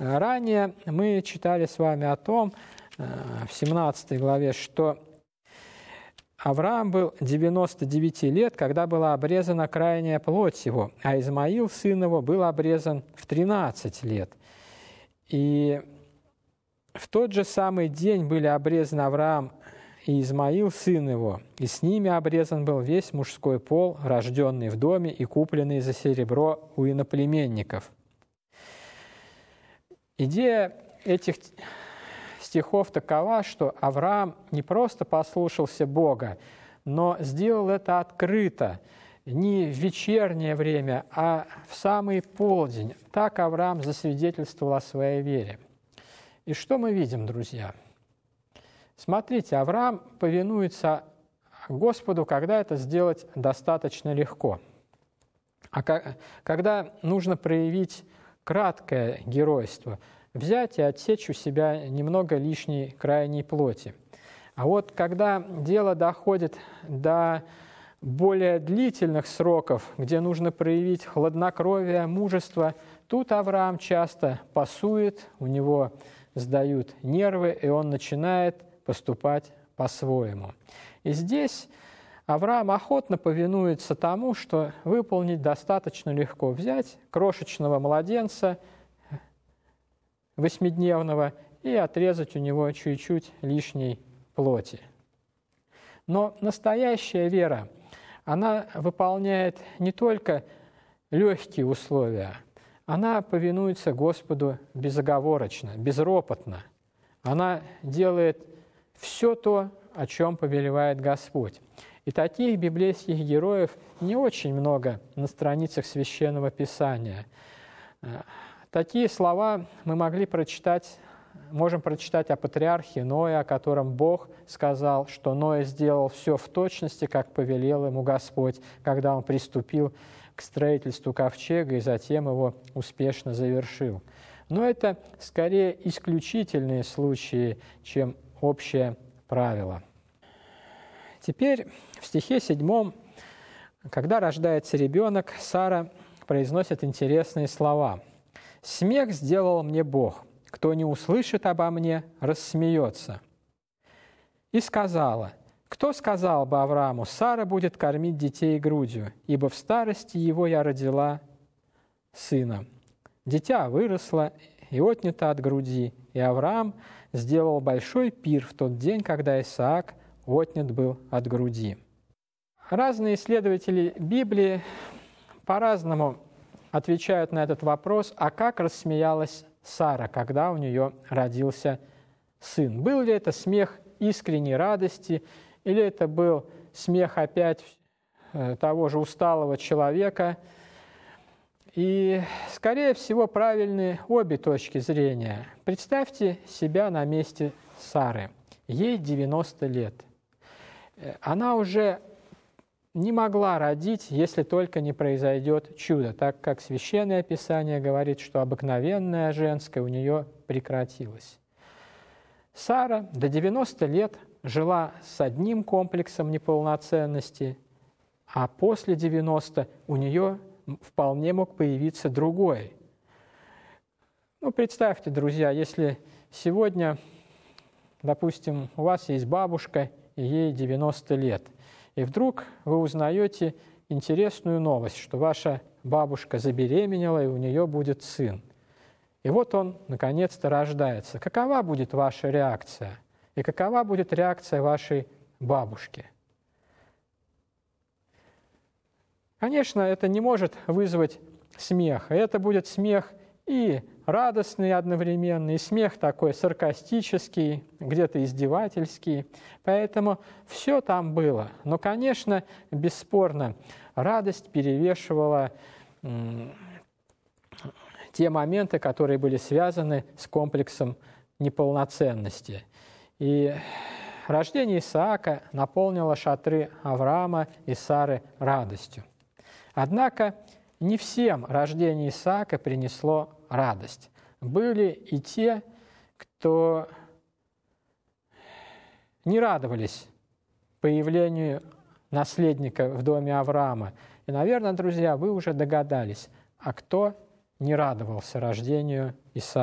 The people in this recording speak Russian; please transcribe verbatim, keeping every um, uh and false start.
Ранее мы читали с вами о том, в семнадцатой главе, что Авраам был девяноста девяти лет, когда была обрезана крайняя плоть его, а Измаил, сын его, был обрезан в тринадцать лет. И в тот же самый день были обрезаны Авраам и Измаил, сын его, и с ними обрезан был весь мужской пол, рожденный в доме и купленный за серебро у иноплеменников. Идея этих стихов такова, что Авраам не просто послушался Бога, но сделал это открыто, не в вечернее время, а в самый полдень. Так Авраам засвидетельствовал о своей вере. И что мы видим, друзья? Смотрите, Авраам повинуется Господу, когда это сделать достаточно легко. А когда нужно проявить краткое геройство, взять и отсечь у себя немного лишней крайней плоти. А вот когда дело доходит до более длительных сроков, где нужно проявить хладнокровие, мужество, тут Авраам часто пасует, у него сдают нервы, и он начинает поступать по-своему. И здесь Авраам охотно повинуется тому, что выполнить достаточно легко. Взять крошечного младенца восьмидневного и отрезать у него чуть-чуть лишней плоти. Но настоящая вера, она выполняет не только легкие условия, она повинуется Господу безоговорочно, безропотно. Она делает все то, о чем повелевает Господь. И таких библейских героев не очень много на страницах Священного Писания. Такие слова мы могли прочитать, можем прочитать о патриархе Ное, о котором Бог сказал, что Ное сделал все в точности, как повелел ему Господь, когда он приступил к строительству ковчега и затем его успешно завершил. Но это скорее исключительные случаи, чем общее правило. Теперь в стихе седьмом, когда рождается ребенок, Сара произносит интересные слова. «Смех сделал мне Бог, кто не услышит обо мне, рассмеется». И сказала: «Кто сказал бы Аврааму, Сара будет кормить детей грудью, ибо в старости его я родила сына. Дитя выросло и отнято от груди, и Авраам сделал большой пир в тот день, когда Исаак отнят был от груди». Разные исследователи Библии по-разному отвечают на этот вопрос, а как рассмеялась Сара, когда у нее родился сын. Был ли это смех искренней радости, или это был смех опять того же усталого человека? И, скорее всего, правильны обе точки зрения. Представьте себя на месте Сары. Ей девяносто лет. Она уже не могла родить, если только не произойдет чудо, так как Священное Писание говорит, что обыкновенное женское у нее прекратилось. Сара до девяноста лет жила с одним комплексом неполноценности, а после девяноста у нее вполне мог появиться другой. Ну, представьте, друзья, если сегодня, допустим, у вас есть бабушка, и ей девяносто лет, и вдруг вы узнаете интересную новость, что ваша бабушка забеременела, и у нее будет сын. И вот он, наконец-то, рождается. Какова будет ваша реакция? И какова будет реакция вашей бабушки? Конечно, это не может вызвать смех. Это будет смех и радостный одновременно, и смех такой саркастический, где-то издевательский. Поэтому все там было. Но, конечно, бесспорно, радость перевешивала м- те моменты, которые были связаны с комплексом неполноценности. И рождение Исаака наполнило шатры Авраама и Сары радостью. Однако не всем рождение Исаака принесло радость. Были и те, кто не радовались появлению наследника в доме Авраама. И, наверное, друзья, вы уже догадались, а кто не радовался рождению Исаака.